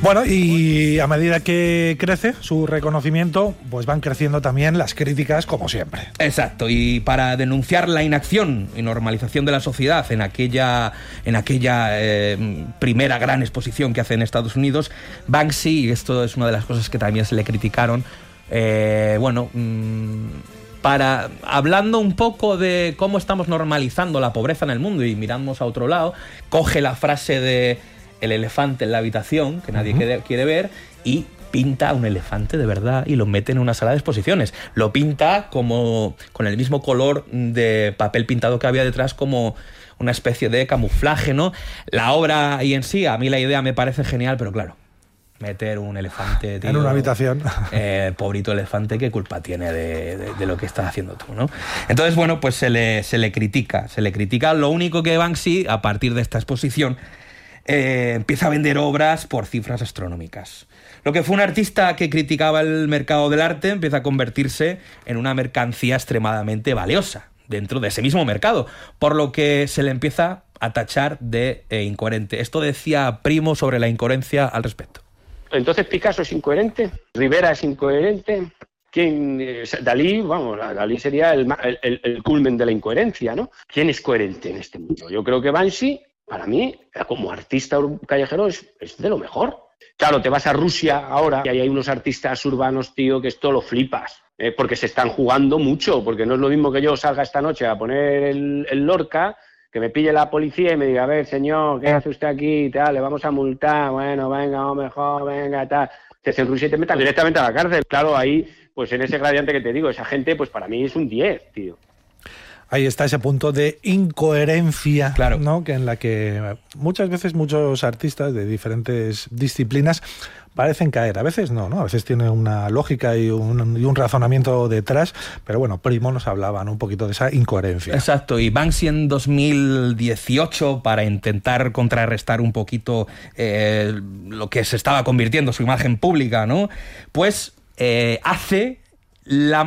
Bueno, y a medida que crece su reconocimiento, pues van creciendo también las críticas, como siempre. Exacto, y para denunciar la inacción y normalización de la sociedad en aquella primera gran exposición que hace en Estados Unidos, Banksy, y esto es una de las cosas que también se le criticaron, hablando un poco de cómo estamos normalizando la pobreza en el mundo y miramos a otro lado, coge la frase de el elefante en la habitación, que nadie quiere ver, y pinta un elefante de verdad y lo mete en una sala de exposiciones. Lo pinta como con el mismo color de papel pintado que había detrás, como una especie de camuflaje, ¿no? La obra ahí en sí, a mí la idea me parece genial, pero claro, meter un elefante, tío, en una habitación. Pobrito elefante, ¿qué culpa tiene de lo que estás haciendo tú, ¿no? Entonces, bueno, pues se le critica. Lo único que Banksy, a partir de esta exposición, empieza a vender obras por cifras astronómicas. Lo que fue un artista que criticaba el mercado del arte empieza a convertirse en una mercancía extremadamente valiosa dentro de ese mismo mercado, por lo que se le empieza a tachar de incoherente. Esto decía Primo sobre la incoherencia al respecto. Entonces Picasso es incoherente, Rivera es incoherente. Dalí, Dalí sería el culmen de la incoherencia, ¿no? ¿Quién es coherente en este mundo? Yo creo que Banksy, para mí, como artista callejero, es de lo mejor. Claro, te vas a Rusia ahora y ahí hay unos artistas urbanos, tío, que esto lo flipas, porque se están jugando mucho, porque no es lo mismo que yo salga esta noche a poner el Lorca, que me pille la policía y me diga, a ver, señor, ¿qué hace usted aquí? Tal, le vamos a multar, bueno, venga, mejor, venga, tal. Te hacen Rusia y te metan directamente a la cárcel. Claro, ahí, pues en ese gradiente que te digo, esa gente, pues para mí es un 10, tío. Ahí está ese punto de incoherencia, claro, ¿no? Que en la que muchas veces muchos artistas de diferentes disciplinas parecen caer. A veces no, ¿no? A veces tiene una lógica y un razonamiento detrás, pero bueno, Primo nos hablaba, ¿no?, un poquito de esa incoherencia. Exacto, y Banksy en 2018, para intentar contrarrestar un poquito lo que se estaba convirtiendo su imagen pública, ¿no?, pues hace la